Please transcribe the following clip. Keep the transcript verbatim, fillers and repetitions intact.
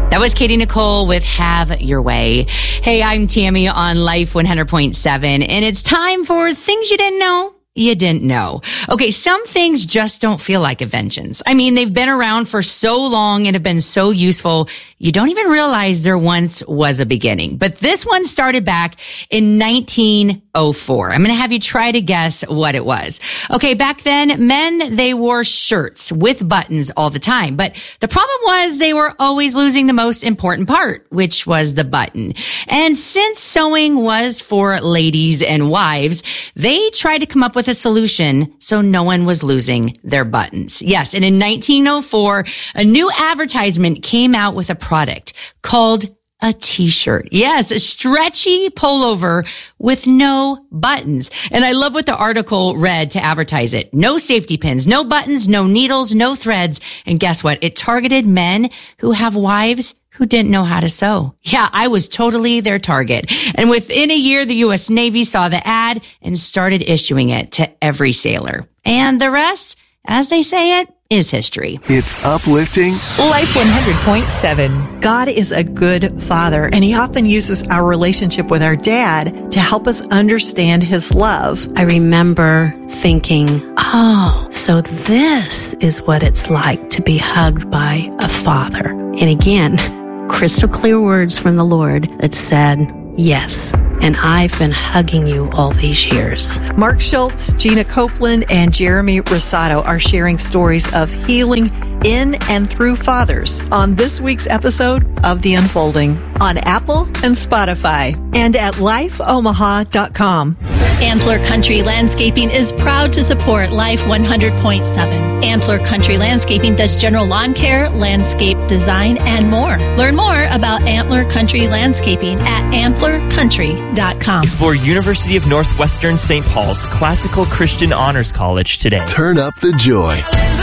That was Katie Nicole with Have Your Way. Hey, I'm Tammy on Life one hundred point seven, and it's time for Things You Didn't Know You Didn't Know. Okay, some things just don't feel like inventions. I mean, they've been around for so long and have been so useful, you don't even realize there once was a beginning. But this one started back in nineteen oh four. I'm going to have you try to guess what it was. Okay, back then, men, they wore shirts with buttons all the time. But the problem was they were always losing the most important part, which was the button. And since sewing was for ladies and wives, they tried to come up with a solution so no one was losing their buttons. Yes, and in nineteen oh four, a new advertisement came out with a product called a t-shirt. Yes, a stretchy pullover with no buttons. And I love what the article read to advertise it. No safety pins, no buttons, no needles, no threads. And guess what? It targeted men who have wives who didn't know how to sew. Yeah, I was totally their target. And within a year, the U S Navy saw the ad and started issuing it to every sailor. And the rest, as they say it, is history. It's uplifting. Life one hundred point seven. God is a good father, and he often uses our relationship with our dad to help us understand his love. I remember thinking, oh, so this is what it's like to be hugged by a father. And again, crystal clear words from the Lord that said, yes, and I've been hugging you all these years. Mark Schultz, Gina Copeland, and Jeremy Rosado are sharing stories of healing in and through fathers on this week's episode of The Unfolding on Apple and Spotify and at life omaha dot com. Antler Country Landscaping is proud to support Life one hundred point seven. Antler Country Landscaping does general lawn care, landscape design, and more. Learn more about Antler Country Landscaping at antler country dot com. Explore University of Northwestern Saint Paul's Classical Christian Honors College today. Turn up the joy.